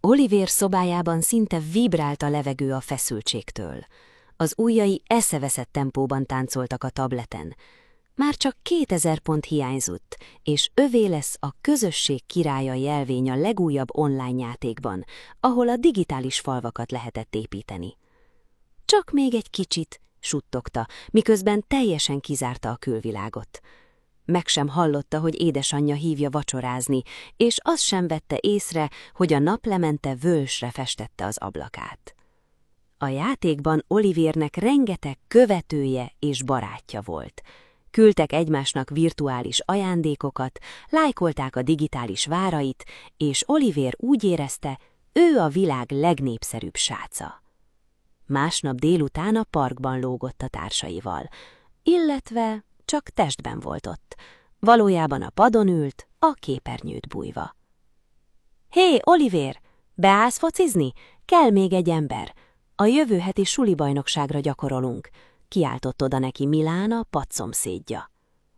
Oliver szobájában szinte vibrált a levegő a feszültségtől. Az ujjai eszeveszett tempóban táncoltak a tableten. Már csak 2000 pont hiányzott, és övé lesz a közösség királya jelvény a legújabb online játékban, ahol a digitális falvakat lehetett építeni. Csak még egy kicsit, suttogta, miközben teljesen kizárta a külvilágot. Meg sem hallotta, hogy édesanyja hívja vacsorázni, és azt sem vette észre, hogy a naplemente völsre festette az ablakát. A játékban Olivernek rengeteg követője és barátja volt. Küldtek egymásnak virtuális ajándékokat, lájkolták a digitális várait, és Oliver úgy érezte, ő a világ legnépszerűbb sáca. Másnap délután a parkban lógott a társaival, illetve csak testben volt ott. Valójában a padon ült, a képernyőt bújva. Hé, Oliver, beállsz focizni? Kell még egy ember. A jövő heti sulibajnokságra gyakorolunk, kiáltott oda neki Milán, a padszomszédja.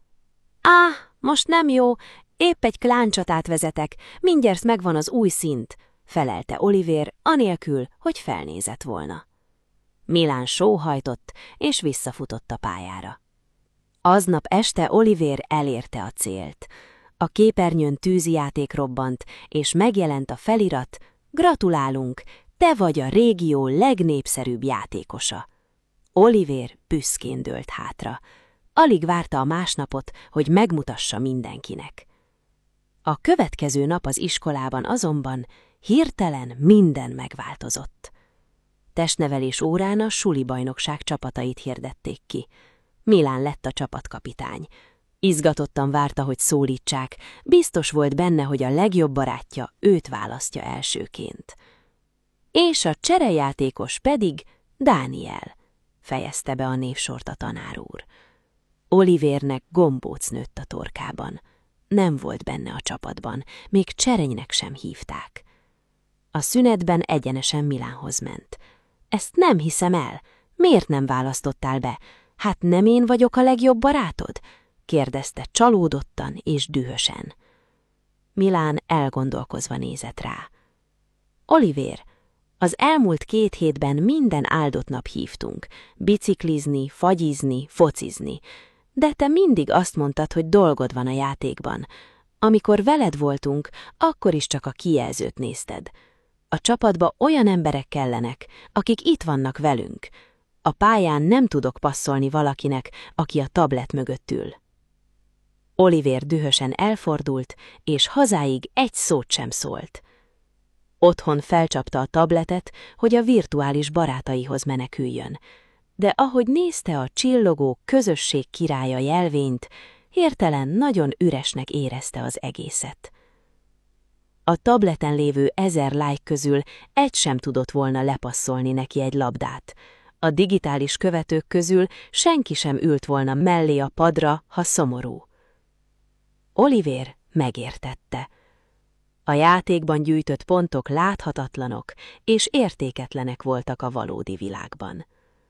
Most nem jó, épp egy kláncsatát vezetek, mindjárt megvan az új szint, felelte Oliver, anélkül, hogy felnézett volna. Milán sóhajtott, és visszafutott a pályára. Aznap este Oliver elérte a célt. A képernyőn tűzijáték robbant, és megjelent a felirat: gratulálunk, te vagy a régió legnépszerűbb játékosa. Oliver büszkén dőlt hátra. Alig várta a másnapot, hogy megmutassa mindenkinek. A következő nap az iskolában azonban hirtelen minden megváltozott. Testnevelés órán a sulibajnokság csapatait hirdették ki. Milán lett a csapatkapitány. Izgatottan várta, hogy szólítsák, biztos volt benne, hogy a legjobb barátja őt választja elsőként. És a cserejátékos pedig Dániel, fejezte be a névsort a tanár úr. Olivernek gombóc nőtt a torkában. Nem volt benne a csapatban, még cserenynek sem hívták. A szünetben egyenesen Milánhoz ment. Ezt nem hiszem el. Miért nem választottál be? Hát nem én vagyok a legjobb barátod? Kérdezte csalódottan és dühösen. Milán elgondolkozva nézett rá. Oliver, az elmúlt 2 hétben minden áldott nap hívtunk. Biciklizni, fagyizni, focizni. De te mindig azt mondtad, hogy dolgod van a játékban. Amikor veled voltunk, akkor is csak a kijelzőt nézted. A csapatba olyan emberek kellenek, akik itt vannak velünk. A pályán nem tudok passzolni valakinek, aki a tablet mögött ül. Oliver dühösen elfordult, és hazáig egy szót sem szólt. Otthon felcsapta a tabletet, hogy a virtuális barátaihoz meneküljön, de ahogy nézte a csillogó közösség királya jelvényt, hirtelen nagyon üresnek érezte az egészet. A tableten lévő 1000 like közül egy sem tudott volna lepasszolni neki egy labdát. A digitális követők közül senki sem ült volna mellé a padra, ha szomorú. Oliver megértette. A játékban gyűjtött pontok láthatatlanok és értéketlenek voltak a valódi világban.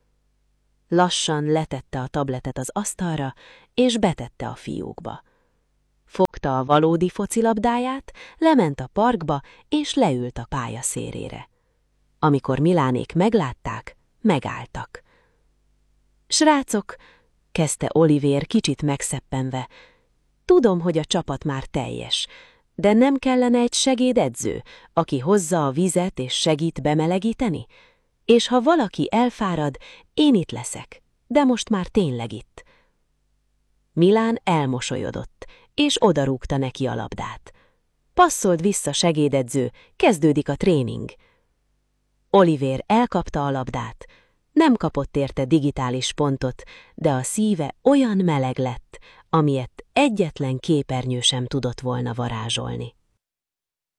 Lassan letette a tabletet az asztalra, és betette a fiókba. Fogta a valódi focilabdáját, lement a parkba, és leült a pálya szélére. Amikor Milánék meglátták, megálltak. Srácok, kezdte Oliver kicsit megszeppenve, tudom, hogy a csapat már teljes, de nem kellene egy segédedző, aki hozza a vizet és segít bemelegíteni? És ha valaki elfárad, én itt leszek, de most már tényleg itt. Milán elmosolyodott, és odarúgta neki a labdát. Passzold vissza, segédedző, kezdődik a tréning. Oliver elkapta a labdát, nem kapott érte digitális pontot, de a szíve olyan meleg lett, amilyet egyetlen képernyő sem tudott volna varázsolni.